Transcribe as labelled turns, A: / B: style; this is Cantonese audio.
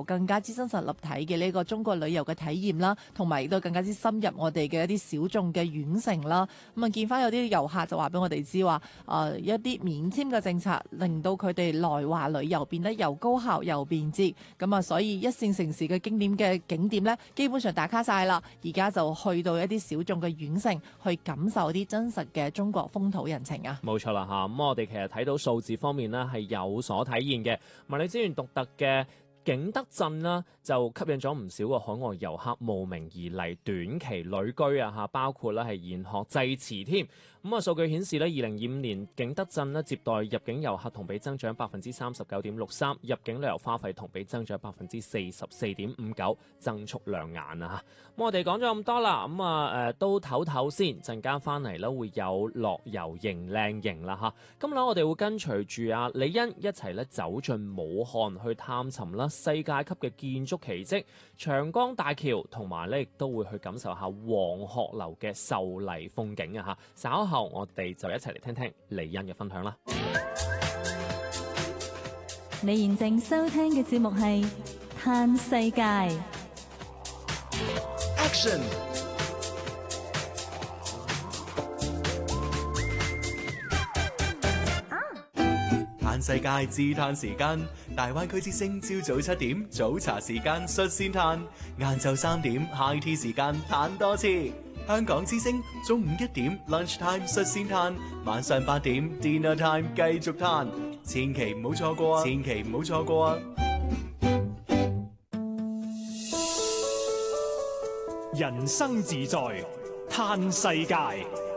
A: 更加之真實立體嘅呢個中國旅遊嘅體驗啦，同埋亦都更加之深入我哋嘅一啲小眾嘅縣城啦。咁啊見翻有啲遊客就話俾我哋知話，一啲免簽嘅政策令到佢哋來華旅遊變得又高效又便捷。咁啊，所以一線城市嘅經典嘅景點呢，基本上打卡晒啦。而家就去到一啲小眾嘅縣城，去感受啲真實嘅中國風土人情啊。
B: 冇錯啦嚇，咁我哋其實睇到數字方面呢係有所體現嘅，物理資源獨特嘅景德鎮啦，就吸引咗唔少嘅海外遊客慕名而嚟短期旅居啊嚇，包括咧係研學濟慈添。咁啊，數據顯示咧，2025年景德鎮咧接待入境遊客同比增長39.63%，入境旅遊花費同比增長44.59%，增速亮眼啊！咁我哋講咗咁多啦，咁都唞唞先，陣間翻嚟咧會有樂遊迎靚營啦嚇。今日我哋會跟隨住阿李欣一齊咧走進武漢去探尋啦世界級嘅建築奇蹟長江大橋，同埋咧亦都會去感受下黃鶴樓嘅秀麗風景啊嚇。稍後我哋就一齊嚟聽聽李欣嘅分享啦。
C: 你現正收聽嘅節目係《嘆世界》。
D: Action！ 嘆世界自嘆時間，大灣區之聲朝早7點早茶時間率先嘆，晏晝3點 High Tea 時間嘆多次。香港之聲中午1點 Lunch Time 率先嘆，晚上8點 Dinner Time 繼續嘆，千祈唔好錯過啊！千祈唔好錯過啊！
E: 人生自在嘆世界。